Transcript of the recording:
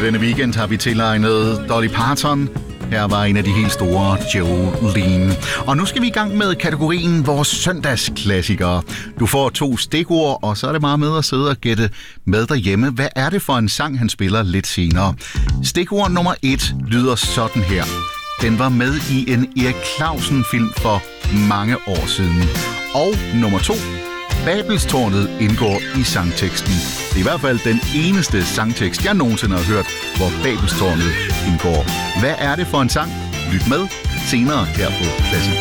denne weekend har vi tilegnet Dolly Parton. Her var en af de helt store, Jolene. Og nu skal vi i gang med kategorien vores søndagsklassikere. Du får 2 stikord, og så er det meget med at sidde og gætte med derhjemme. Hvad er det for en sang, han spiller lidt senere? Stikord nummer 1 lyder sådan her. Den var med i en Erik Clausen-film for mange år siden. Og nummer 2. Babelstårnet indgår i sangteksten. Det er i hvert fald den eneste sangtekst, jeg nogensinde har hørt, hvor Babelstårnet indgår. Hvad er det for en sang? Lyt med senere her på Klassik.